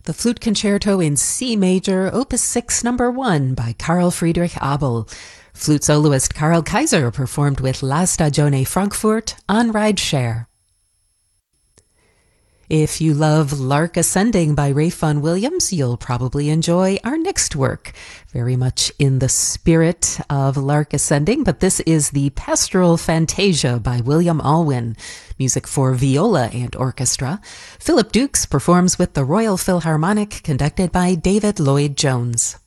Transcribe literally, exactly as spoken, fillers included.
The Flute Concerto in C major, Opus six, number one by Carl Friedrich Abel. Flute soloist Karl Kaiser performed with La Stagione Frankfurt on Rideshare. If you love Lark Ascending by Ralph Vaughan Williams, you'll probably enjoy our next work. Very much in the spirit of Lark Ascending, but this is the Pastoral Fantasia by William Alwyn. Music for viola and orchestra. Philip Dukes performs with the Royal Philharmonic, conducted by David Lloyd Jones.